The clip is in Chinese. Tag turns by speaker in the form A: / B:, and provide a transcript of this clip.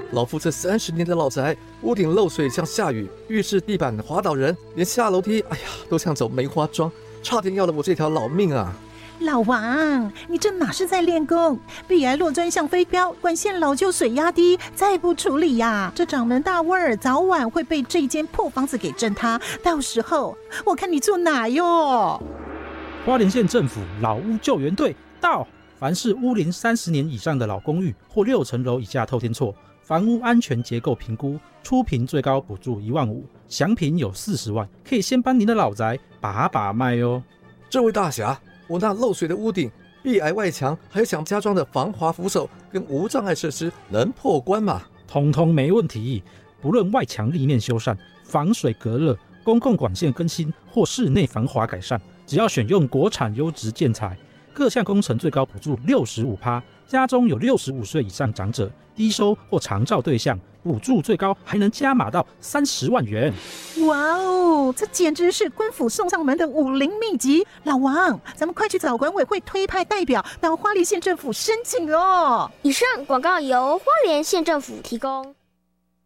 A: 老夫这30年的老宅，屋顶漏水像下雨，浴室地板滑倒人，连下楼梯，都像走梅花桩，差点要了我这条老命啊！
B: 老王，你这哪是在练功？壁癌落砖像飞镖，管线老旧水压低，再不处理呀，这掌门大味儿早晚会被这间破房子给震塌。到时候我看你做哪哟？
C: 花莲县政府老屋救援队到，凡是屋龄30年以上的老公寓或6层楼以下透天厝，房屋安全结构评估，初评最高补助1万5，详评有40万，可以先帮您的老宅把把脉哦。
A: 这位大侠，我那漏水的屋顶、壁癌外墙，还有想加装的防滑扶手跟无障碍设施，能破关吗？
C: 通通没问题，不论外墙立面修缮、防水隔热、公共管线更新或室内防滑改善，只要选用国产优质建材，各项工程最高补助65%，家中有65岁以上长者、低收或长照对象，补助最高还能加码到30万元。
B: 哇哦，这简直是官府送上门的武林秘籍！老王，咱们快去找管委会推派代表到花莲县政府申请哦。
D: 以上广告由花莲县政府提供。